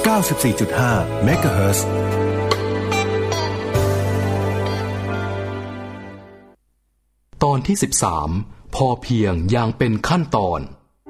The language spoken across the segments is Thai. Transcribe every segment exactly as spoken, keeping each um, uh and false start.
เก้าสิบสี่จุดห้า เมกะเฮิรตซ์ตอนที่สิบสามพอเพียงอย่างเป็นขั้นตอน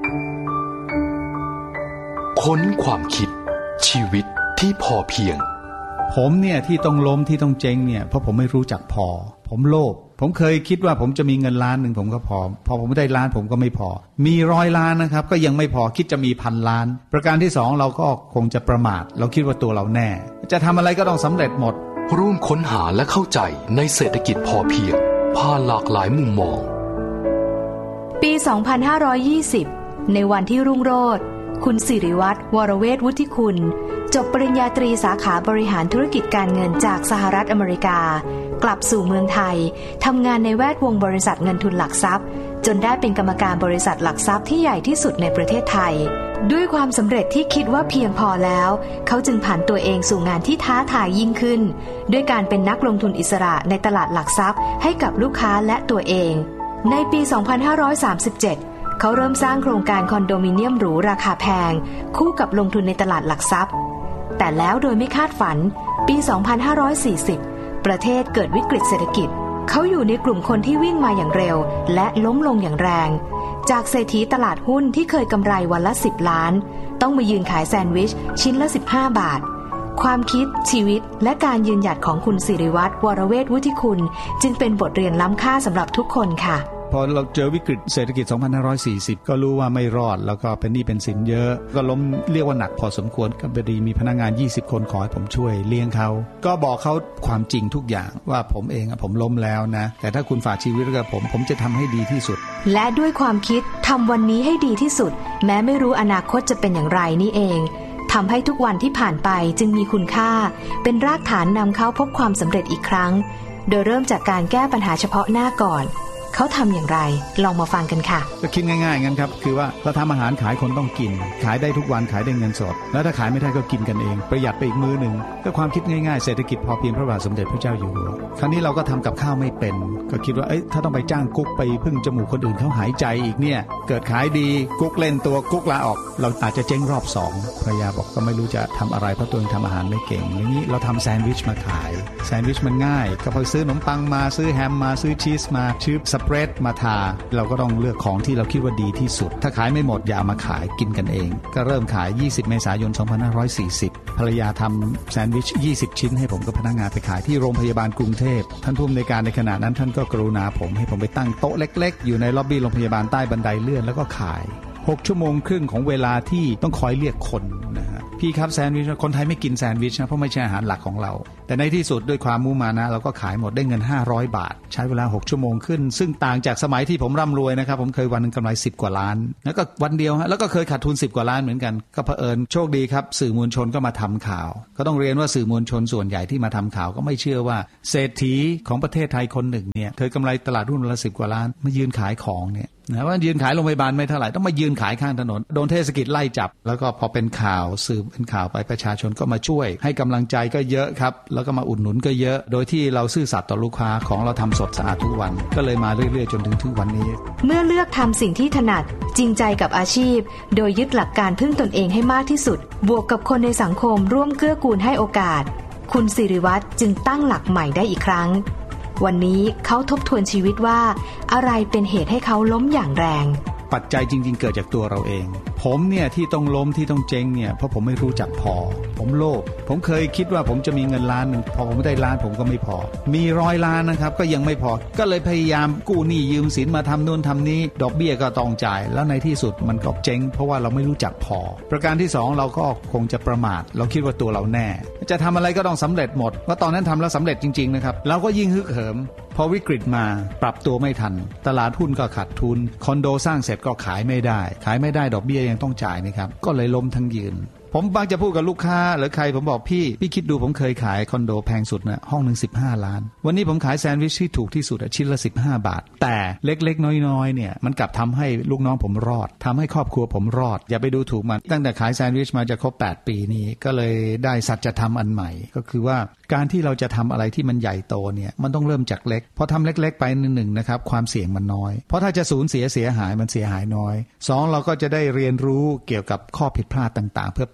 ค้นความคิดชีวิตที่พอเพียงผมเนี่ยที่ต้องล้มที่ต้องเจ๊งเนี่ยเพราะผมไม่รู้จักพอผมโลภผมเคยคิดว่าผมจะมีเงินล้านหนึ่งผมก็พอพอผมได้ล้านผมก็ไม่พอมีร้อยล้านนะครับก็ยังไม่พอคิดจะมีพันล้านประการที่สองเราก็คงจะประมาทเราคิดว่าตัวเราแน่จะทำอะไรก็ต้องสำเร็จหมดร่วมค้นหาและเข้าใจในเศรษฐกิจพอเพียงผ่านหลากหลายมุมมองปีสองพันห้าร้อยยี่สิบในวันที่รุ่งโรจน์คุณสิริวัฒน์วรเวทวุฒิคุณจบปริญญาตรีสาขาบริหารธุรกิจการเงินจากสหรัฐอเมริกากลับสู่เมืองไทยทำงานในแวดวงบริษัทเงินทุนหลักทรัพย์จนได้เป็นกรรมการบริษัทหลักทรัพย์ที่ใหญ่ที่สุดในประเทศไทยด้วยความสำเร็จที่คิดว่าเพียงพอแล้วเขาจึงผันตัวเองสู่งานที่ท้าทายยิ่งขึ้นด้วยการเป็นนักลงทุนอิสระในตลาดหลักทรัพย์ให้กับลูกค้าและตัวเองในปีสองพันห้าร้อยสามสิบเจ็ดเขาเริ่มสร้างโครงการคอนโดมิเนียมหรูราคาแพงคู่กับลงทุนในตลาดหลักทรัพย์แต่แล้วโดยไม่คาดฝันปีสองพันห้าร้อยสี่สิบประเทศเกิดวิกฤตเศรษฐกิจเขาอยู่ในกลุ่มคนที่วิ่งมาอย่างเร็วและล้มลงอย่างแรงจากเศรษฐีตลาดหุ้นที่เคยกำไรวันละสิบล้านต้องมายืนขายแซนด์วิชชิ้นละสิบห้าบาทความคิดชีวิตและการยืนหยัดของคุณสิริวัฒน์วรเวทวุฒิคุณจึงเป็นบทเรียนล้ำค่าสำหรับทุกคนค่ะพอเราเจอวิกฤตเศรษฐกิจสองพันห้าร้อยสี่สิบก็รู้ว่าไม่รอดแล้วก็เป็นหนี้เป็นสินเยอะก็ล้มเรียกว่าหนักพอสมควรก็พอดีมีพนักงานยี่สิบคนขอให้ผมช่วยเลี้ยงเขาก็บอกเขาความจริงทุกอย่างว่าผมเองผมล้มแล้วนะแต่ถ้าคุณฝากชีวิตกับผมผมจะทำให้ดีที่สุดและด้วยความคิดทำวันนี้ให้ดีที่สุดแม้ไม่รู้อนาคตจะเป็นอย่างไรนี่เองทำให้ทุกวันที่ผ่านไปจึงมีคุณค่าเป็นรากฐานนำเขาพบความสำเร็จอีกครั้งโดยเริ่มจากการแก้ปัญหาเฉพาะหน้าก่อนเขาทำอย่างไรลองมาฟังกันค่ะก็คิดง่ายๆงั้นครับคือว่าเราทำอาหารขายคนต้องกินขายได้ทุกวันขายได้เงินสดแล้วถ้าขายไม่ได้ก็กินกันเองประหยัดไปอีกมื้อหนึ่งก็ความคิดง่ายๆเศรษฐกิจพอเพียงพระบาทสมเด็จพระเจ้าอยู่หัวคราวนี้เราก็ทำกับข้าวไม่เป็นก็คิดว่าเอ้ยถ้าต้องไปจ้างกุ๊กไปพึ่งจมูกคนอื่นเขาหายใจอีกเนี่ยเกิดขายดีกุ๊กเล่นตัวกุ๊กลาออกเราอาจจะเจ๊งรอบสองภรรยาบอกก็ไม่รู้จะทำอะไรเพราะตัวเองทำอาหารไม่เก่งอย่างนี้เราทำแซนด์วิชมาขายแซนด์วิชมันง่ายก็พอซื้อขนมปังมาซื้อแฮมมาซื้อชีสมาซื้อสเปรดมาทาเราก็ต้องเลือกของที่เราคิดว่าดีที่สุดถ้าขายไม่หมดอย่ามาขายกินกันเองก็เริ่มขายยี่สิบเมษายนสองพันห้าร้อยสี่สิบภรรยาทำแซนด์วิชยี่สิบชิ้นให้ผมกับพนักงานไปขายที่โรงพยาบาลกรุงเทพท่านผู้อำนวยการในขณะนั้นท่านก็กรุณาผมให้ผมไปตั้งโต๊ะเล็กๆอยู่ในล็อบบี้โรงพยาบาลใต้บันไดเลื่อนแล้วก็ขายหกชั่วโมงครึ่งของเวลาที่ต้องคอยเรียกคนนะฮะพี่ครับแซนด์วิชคนไทยไม่กินแซนด์วิชนะเพราะไม่ใช่อาหารหลักของเราแต่ในที่สุดด้วยความมุมานะเราก็ขายหมดได้เงินห้าร้อยบาทใช้เวลาหกชั่วโมงขึ้นซึ่งต่างจากสมัยที่ผมร่ำรวยนะครับผมเคยวันนึงกำไรสิบกว่าล้านแล้วก็วันเดียวฮะแล้วก็เคยขาดทุนสิบกว่าล้านเหมือนกันก็เผอิญโชคดีครับสื่อมวลชนก็มาทำข่าวก็ต้องเรียนว่าสื่อมวลชนส่วนใหญ่ที่มาทำข่าวก็ไม่เชื่อว่าเศรษฐีของประเทศไทยคนหนึ่งเนี่ยเคยกำไรตลาดหุ้นวันละสิบกว่าล้านมายืนขายของเนี่ยนะว่ายืนขายโรงพยาบาลไม่เท่าไหร่ต้องมายืนขายข้างถนนโดนเทศกิจไล่จับแล้วก็พอเป็นข่าวสื่อเป็นข่าวไปประชาชนก็มาช่วยให้กำลังใจก็เยอะครับแล้วก็มาอุดหนุนก็เยอะโดยที่เราซื่อสัตย์ต่อลูกค้าของเราทำสดสะอาดทุกวันก็เลยมาเรื่อยๆจนถึงทุกวันนี้เมื่อเลือกทำสิ่งที่ถนัดจริงใจกับอาชีพโดยยึดหลักการพึ่งตนเองให้มากที่สุดบวกกับคนในสังคมร่วมเกื้อกูลให้โอกาสคุณสิริวัฒน์จึงตั้งหลักใหม่ได้อีกครั้งวันนี้เขาทบทวนชีวิตว่าอะไรเป็นเหตุให้เขาล้มอย่างแรงปัจจัยจริงๆเกิดจากตัวเราเองผมเนี่ยที่ต้องล้มที่ต้องเจ๊งเนี่ยเพราะผมไม่รู้จักพอผมโลภผมเคยคิดว่าผมจะมีเงินล้านหนึ่งพอผมได้ล้านผมก็ไม่พอมีร้อยล้านนะครับก็ยังไม่พอก็เลยพยายามกู้หนี้ยืมสินมาทำนู่นทำนี้ดอกเบี้ยก็ต้องจ่ายแล้วในที่สุดมันก็เจ๊งเพราะว่าเราไม่รู้จักพอประการที่สองเราก็คงจะประมาทเราคิดว่าตัวเราแน่จะทำอะไรก็ต้องสำเร็จหมดว่าตอนนั้นทำแล้วสำเร็จจริงๆนะครับเราก็ยิ่งฮึกเหิมพอวิกฤตมาปรับตัวไม่ทันตลาดหุ้นก็ขาดทุนคอนโดสร้างเสร็จก็ขายไม่ได้ขายไม่ได้ดอกเบี้ยยังต้องจ่ายนะครับก็เลยล้มทั้งยืนผมบางจะพูดกับลูกค้าหรือใครผมบอกพี่พี่คิดดูผมเคยขายคอนโดแพงสุดนะห้องนึงสิบห้าล้านวันนี้ผมขายแซนด์วิชที่ถูกที่สุดชิ้นละสิบห้าบาทแต่เล็กๆน้อยๆเนี่ยมันกลับทำให้ลูกน้องผมรอดทำให้ครอบครัวผมรอดอย่าไปดูถูกมันตั้งแต่ขายแซนด์วิชมาจะครบแปดปีนี้ก็เลยได้สัจธรรมอันใหม่ก็คือว่าการที่เราจะทำอะไรที่มันใหญ่โตเนี่ยมันต้องเริ่มจากเล็กพอทำเล็กๆไปหนึ่งนะครับความเสี่ยงมันน้อยเพราะถ้าจะสูญเสียเสียหายมันเสียหายน้อยสองเราก็จะได้เรียนรู้เกี่ยวกับข้อผิดพลาดต่างๆเพื่อ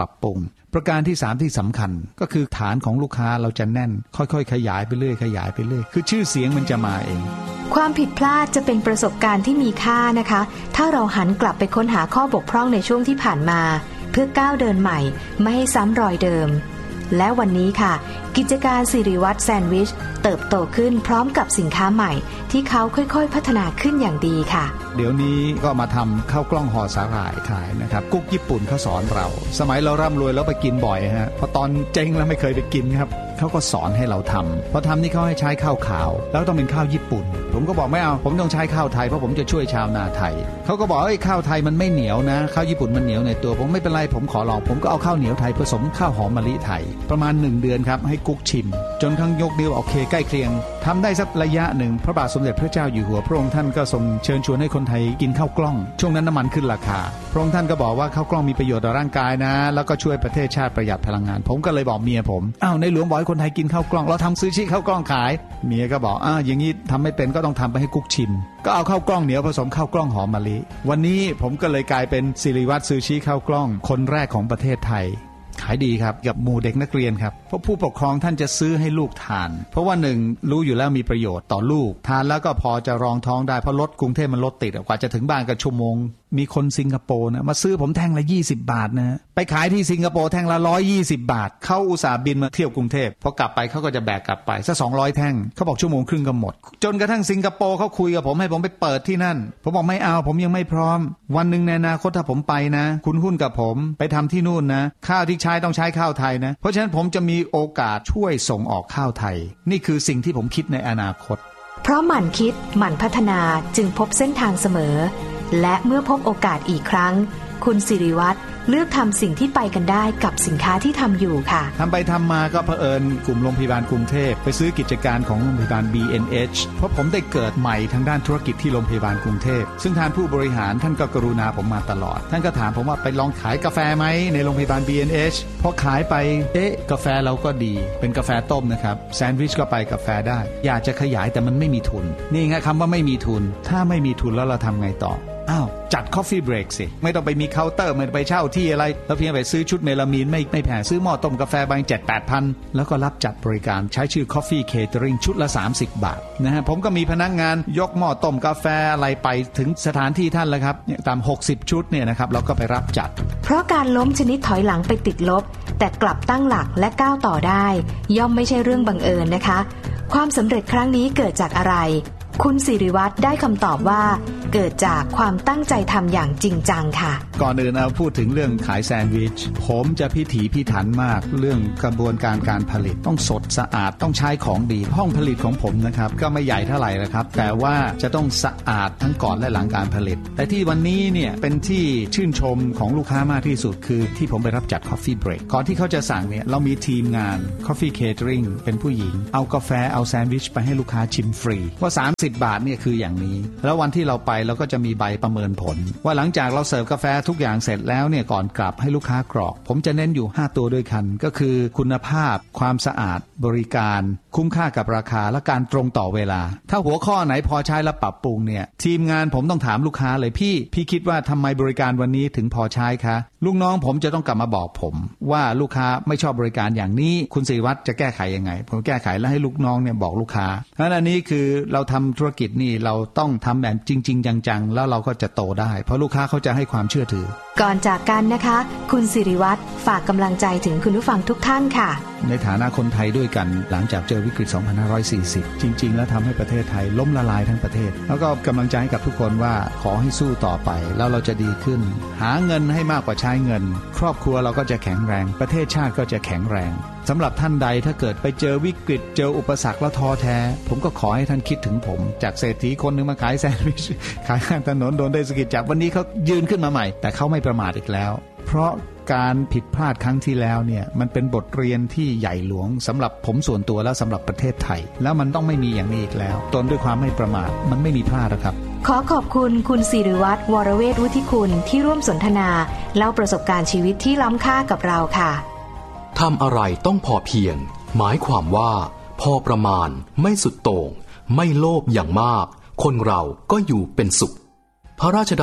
ปรับปรุงประการที่สามที่สำคัญก็คือฐานของลูกค้าเราจะแน่นค่อยๆขยายไปเรื่อยขยายไปเรื่อยคือชื่อเสียงมันจะมาเองความผิดพลาดจะเป็นประสบการณ์ที่มีค่านะคะถ้าเราหันกลับไปค้นหาข้อบกพร่องในช่วงที่ผ่านมาเพื่อก้าวเดินใหม่ไม่ให้ซ้ำรอยเดิมและวันนี้ค่ะกิจการสิริวัฒน์แซนด์วิชเติบโตขึ้นพร้อมกับสินค้าใหม่ที่เขาค่อยๆพัฒนาขึ้นอย่างดีค่ะเดี๋ยวนี้ก็มาทำข้าวกล้องห่อสาหร่ายขายนะครับกุ๊กญี่ปุ่นเขาสอนเราสมัยเราร่ำรวยแล้วไปกินบ่อยฮะพอตอนเจ๊งแล้วไม่เคยไปกินครับเขาก็สอนให้เราทำพอทำนี่เขาให้ใช้ข้าวขาวแล้วต้องเป็นข้าวญี่ปุ่นผมก็บอกไม่เอาผมต้องใช้ข้าวไทยเพราะผมจะช่วยชาวนาไทยเขาก็บอกเอ้ยข้าวไทยมันไม่เหนียวนะข้าวญี่ปุ่นมันเหนียวในตัวผมไม่เป็นไรผมขอลองผมก็เอาข้าวเหนียวไทยผสมข้าวหอมมะลิไทยประมาณหนึ่งเดือนครับให้กุ๊กชิมจนข้างยกนิ้วโอเคใกล้เคียงทำได้สักระยะหนึ่งพระบาทสมเด็จพระเจ้าอยู่หัวพระองค์ท่านก็ทรงเชิญชวนให้คนไทยกินข้าวกล้องช่วงนั้นน้ำมันขึ้นราคาพระองค์ท่านก็บอกว่าข้าวกล้องมีประโยชน์ต่อร่างกายนะแล้วก็ช่วยประเทศชาติประหยัดพลังงานผมก็เลยบอกเมียผมอ้าวในหลวงบอกให้คนไทยกินข้าวกล้องเราทำซูชิข้าวกล้องขายเมียก็บอกอ้าวอย่างนี้ทำไม่เป็นก็ต้องทำไปให้กุ๊กชิมก็เอาข้าวกล้องเหนียวผสมข้าวกล้องหอมมะลิวันนี้ผมก็เลยกลายเป็นสิริวัฒน์ซูชิข้าวกล้องคนแรกของประเทศไทยขายดีครับกับหมู่เด็กนักเรียนครับเพราะผู้ปกครองท่านจะซื้อให้ลูกทานเพราะว่าหนึ่งรู้อยู่แล้วมีประโยชน์ต่อลูกทานแล้วก็พอจะรองท้องได้เพราะรถกรุงเทพมันรถติดกว่าจะถึงบ้านก็ชั่วโมงมีคนสิงคโปร์นะมาซื้อผมแท่งละยี่สิบบาทนะไปขายที่สิงคโปร์แท่งละหนึ่งร้อยยี่สิบบาทเขาอุตส่าห์บินมาเที่ยวกรุงเทพพอกลับไปเขาก็จะแบกกลับไปสักสองร้อยแท่งเขาบอกชั่วโมงครึ่งก็หมดจนกระทั่งสิงคโปร์เขาคุยกับผมให้ผมไปเปิดที่นั่นผมบอกไม่เอาผมยังไม่พร้อมวันนึงในอนาคตถ้าผมไปนะคุณหุ้นกับผมไปทำที่นู่นนะข้าวที่ใช้ต้องใช้ข้าวไทยนะเพราะฉะนั้นผมจะมีโอกาสช่วยส่งออกข้าวไทยนี่คือสิ่งที่ผมคิดในอนาคตเพราะหมั่นคิดหมั่นพัฒนาจึงพบเส้นทางเสมอและเมื่อพบโอกาสอีกครั้งคุณสิริวัฒน์เลือกทำสิ่งที่ไปกันได้กับสินค้าที่ทำอยู่ค่ะทำไปทำมาก็เผอิญกลุ่มโรงพยาบาลกรุงเทพไปซื้อกิจการของโรงพยาบาล บี เอ็น เอช เพราะผมได้เกิดใหม่ทางด้านธุรกิจที่โรงพยาบาลกรุงเทพซึ่งทางผู้บริหารท่านก็กรุณาผมมาตลอดท่านก็ถามผมว่าไปลองขายกาแฟไหมในโรงพยาบาล บี เอ็น เอช พอขายไปเอ๊ะกาแฟเราก็ดีเป็นกาแฟต้มนะครับแซนด์วิชก็ไปกาแฟได้อยากจะขยายแต่มันไม่มีทุนนี่ไงคำว่าไม่มีทุนถ้าไม่มีทุนแล้วเราทำไงต่ออ้าวจัด Coffee Break สิไม่ต้องไปมีเคาน์เตอร์ไม่ต้องไปเช่าที่อะไรแล้วเพียงไปซื้อชุดเมลามีนไม่ไม่แพงซื้อหม้อต้มกาแฟบาง เจ็ดแปดพัน แล้วก็รับจัดบริการใช้ชื่อ Coffee Catering ชุดละสามสิบบาทนะฮะผมก็มีพนักงานยกหม้อต้มกาแฟอะไรไปถึงสถานที่ท่านแล้วครับตามหกสิบชุดเนี่ยนะครับเราก็ไปรับจัดเพราะการล้มชนิดถอยหลังไปติดลบแต่กลับตั้งหลักและก้าวต่อได้ย่อมไม่ใช่เรื่องบังเอิญนะคะความสำเร็จครั้งนี้เกิดจากอะไรคุณสิริวัฒน์ได้คำตอบว่าเกิดจากความตั้งใจทำอย่างจริงจังค่ะก่อนอื่นเอาพูดถึงเรื่องขายแซนด์วิชผมจะพิถีพิถันมากเรื่องกระบวนการการผลิตต้องสดสะอาดต้องใช้ของดีห้องผลิตของผมนะครับก็ไม่ใหญ่เท่าไหร่นะครับแต่ว่าจะต้องสะอาดทั้งก่อนและหลังการผลิตแต่ที่วันนี้เนี่ยเป็นที่ชื่นชมของลูกค้ามากที่สุดคือที่ผมไปรับจัด Coffee Break ก่อนที่เขาจะสั่งเนี่ยเรามีทีมงาน Coffee Catering เป็นผู้หญิงเอากาแฟเอาแซนด์วิชไปให้ลูกค้าชิมฟรีว่าสามสิบบาทเนี่ยคืออย่างนี้แล้ววันที่เราไปเราก็จะมีใบประเมินผลว่าหลังจากเราเสิร์ฟกาแฟทุกอย่างเสร็จแล้วเนี่ยก่อนกลับให้ลูกค้ากรอกผมจะเน้นอยู่ห้าตัวด้วยกันก็คือคุณภาพความสะอาดบริการคุ้มค่ากับราคาและการตรงต่อเวลาถ้าหัวข้อไหนพอใช้และปรับปรุงเนี่ยทีมงานผมต้องถามลูกค้าเลยพี่พี่คิดว่าทำไมบริการวันนี้ถึงพอใช้คะลูกน้องผมจะต้องกลับมาบอกผมว่าลูกค้าไม่ชอบบริการอย่างนี้คุณศิริวัฒน์จะแก้ไขยังไงผมแก้ไขแล้วให้ลูกน้องเนี่ยบอกลูกค้าเพราะฉะนั้นอันนี้คือเราทำธุรกิจนี่เราต้องทำแบบจริงๆจังๆแล้วเราก็จะโตได้เพราะลูกค้าเขาจะให้ความเชื่อถือก่อนจากกันนะคะคุณศิริวัฒน์ฝากกำลังใจถึงคุณผู้ฟังทุกท่านค่ะในฐานะคนไทยด้วยกันหลังจากเจอวิกฤตสองพันห้าร้อยสี่สิบจริงๆแล้วทำให้ประเทศไทยล้มละลายทั้งประเทศแล้วก็กำลังใจให้กับทุกคนว่าขอให้สู้ต่อไปแล้วเราจะดีขึ้นหาเงินให้มากกว่าใช้เงินครอบครัวเราก็จะแข็งแรงประเทศชาติก็จะแข็งแรงสำหรับท่านใดถ้าเกิดไปเจอวิกฤตเจออุปสรรคแล้วท้อแท้ผมก็ขอให้ท่านคิดถึงผมจากเศรษฐีคนนึงมาขายแซนด์วิชขายข้างถนนโดนได้สะกิดจับวันนี้เขายืนขึ้นมาใหม่แต่เขาไม่ประมาทอีกแล้วเพราะการผิดพลาดครั้งที่แล้วเนี่ยมันเป็นบทเรียนที่ใหญ่หลวงสำหรับผมส่วนตัวและสำหรับประเทศไทยแล้วมันต้องไม่มีอย่างนี้อีกแล้วตนด้วยความไม่ประมาทมันไม่มีพลาดนะครับขอขอบคุณคุณศิริวัฒน์วรเวทวุฒิคุณที่ร่วมสนทนาเล่าประสบการณ์ชีวิตที่ล้ำค่ากับเราค่ะทำอะไรต้องพอเพียงหมายความว่าพอประมาณไม่สุดโต่งไม่โลภอย่างมากคนเราก็อยู่เป็นสุขพระราชดำรัส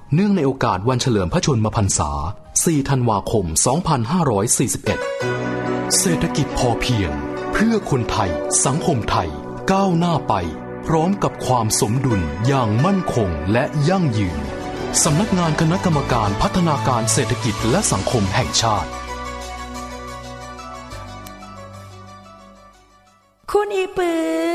เนื่องในโอกาสวันเฉลิมพระชนมพรรษาสี่ธันวาคมสองพันห้าร้อยสี่สิบเอ็ดเศรษฐกิจพอเพียงเพื่อคนไทยสังคมไทยก้าวหน้าไปพร้อมกับความสมดุลอย่างมั่นคงและยั่งยืนสำนักงานคณะกรรมการพัฒนาการเศรษฐกิจและสังคมแห่งชาติคุณอีปือ